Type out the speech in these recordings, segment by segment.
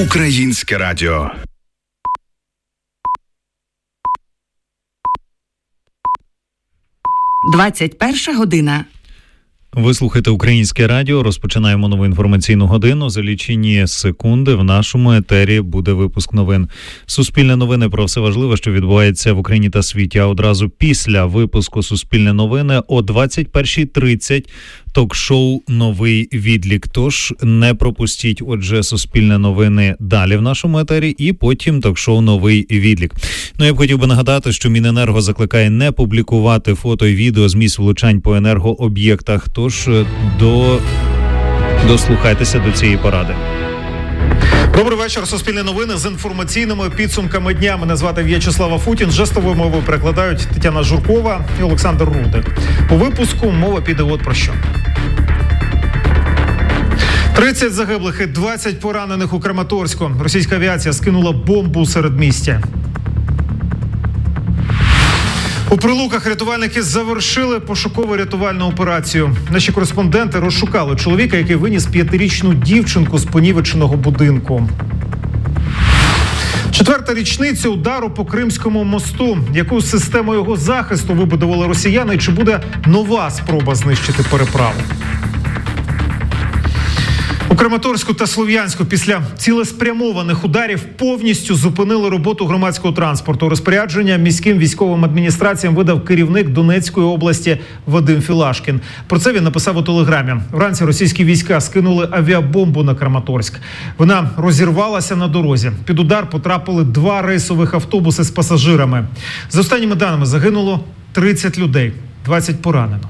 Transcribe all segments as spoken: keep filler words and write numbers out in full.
Українське радіо. двадцять перша година. Ви слухаєте Українське радіо. Розпочинаємо нову інформаційну годину. За лічені секунди в нашому етері буде випуск новин. Суспільне новини про все важливе, що відбувається в Україні та світі. А одразу після випуску Суспільне новини о двадцять перша тридцять ток-шоу «Новий відлік». Тож не пропустіть, отже, Суспільне новини далі в нашому етері і потім ток-шоу «Новий відлік». Ну, я б хотів би нагадати, що Міненерго закликає не публікувати фото і відео з місць влучань по енергооб'єктах. Тож до... дослухайтеся до цієї поради. Добрий вечір. Суспільне новини з інформаційними підсумками дня. Мене звати В'ячеслав Афутін. Жестовою мовою перекладають Тетяна Журкова і Олександр Рудик. У випуску мова піде от про що. тридцять загиблих і двадцять поранених у Краматорську. Російська авіація скинула бомбу серед містя. У Прилуках рятувальники завершили пошукову рятувальну операцію. Наші кореспонденти розшукали чоловіка, який виніс п'ятирічну дівчинку з понівеченого будинку. Четверта річниця удару по Кримському мосту. Яку систему його захисту вибудували росіяни? Чи буде нова спроба знищити переправу? У Краматорську та Слов'янську після цілеспрямованих ударів повністю зупинили роботу громадського транспорту. Розпорядження міським військовим адміністраціям видав керівник Донецької області Вадим Філашкін. Про це він написав у телеграмі. Вранці російські війська скинули авіабомбу на Краматорськ. Вона розірвалася на дорозі. Під удар потрапили два рейсових автобуси з пасажирами. За останніми даними загинуло тридцять людей, двадцять поранено.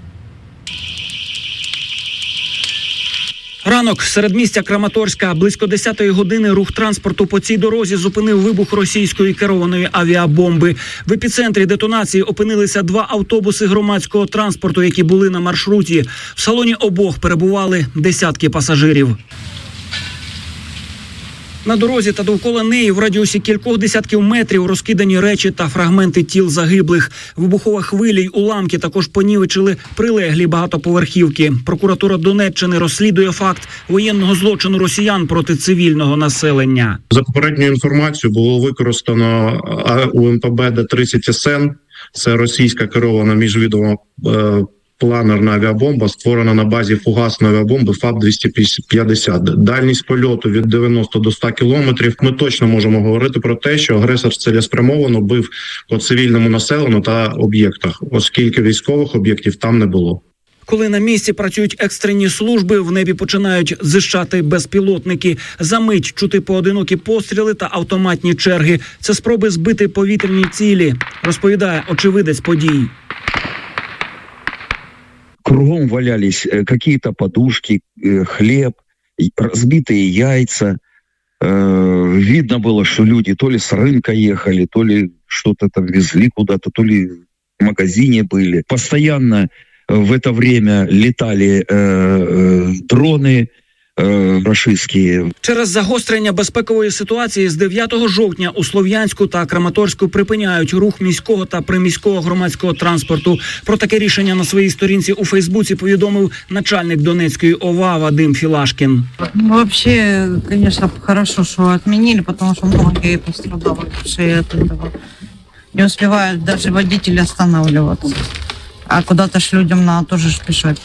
Ранок. Середмістя Краматорська. Близько десятої години рух транспорту по цій дорозі зупинив вибух російської керованої авіабомби. В епіцентрі детонації опинилися два автобуси громадського транспорту, які були на маршруті. В салоні обох перебували десятки пасажирів. На дорозі та довкола неї в радіусі кількох десятків метрів розкидані речі та фрагменти тіл загиблих. Вибухова хвиля й уламки також понівечили прилеглі багатоповерхівки. Прокуратура Донеччини розслідує факт воєнного злочину росіян проти цивільного населення. За попередньою інформацією було використано у ем пе бе Д тридцять С Н. Це російська керована міжвідома планерна авіабомба, створена на базі фугасної авіабомби ФАБ двісті п'ятдесят. Дальність польоту від дев'яноста до ста кілометрів. Ми точно можемо говорити про те, що агресор цілеспрямовано бив по цивільному населенню та об'єктах, оскільки військових об'єктів там не було. Коли на місці працюють екстрені служби, в небі починають зищати безпілотники. За мить чути поодинокі постріли та автоматні черги. Це спроби збити повітряні цілі, розповідає очевидець подій. Кругом валялись какие-то подушки, хлеб, разбитые яйца. Видно было, что люди то ли с рынка ехали, то ли что-то там везли куда-то, то ли в магазине были. Постоянно в это время летали дроны рашистські. Через загострення безпекової ситуації з дев'ятого жовтня у Слов'янську та Краматорську припиняють рух міського та приміського громадського транспорту. Про таке рішення на своїй сторінці у Фейсбуці повідомив начальник Донецької О В А Вадим Філашкін. Ну, вообще, конечно, хорошо, что отменили, потому что многие пострадавшие от этого. Не успевают даже водители останавливаться. А куда-то ж людям надо тоже спешать.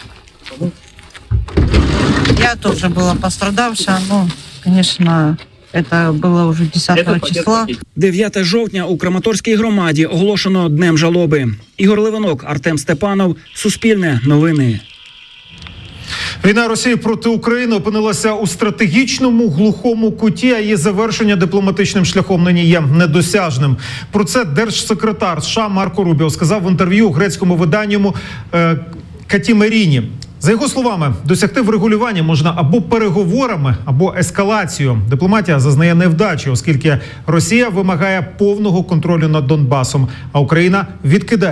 Я тоже была пострадавшая, но, конечно, это было уже десятого числа. дев'яте жовтня у Краматорській громаді оголошено Днем жалоби. Ігор Левинок, Артем Степанов, Суспільне новини. Війна Росії проти України опинилася у стратегічному глухому куті, а її завершення дипломатичним шляхом нині є недосяжним. Про це держсекретар США Марко Рубіо сказав в інтерв'ю грецькому виданню е, Катімеріні. За його словами, досягти врегулювання можна або переговорами, або ескалацією. Дипломатія зазнає невдачі, оскільки Росія вимагає повного контролю над Донбасом, а Україна відкидає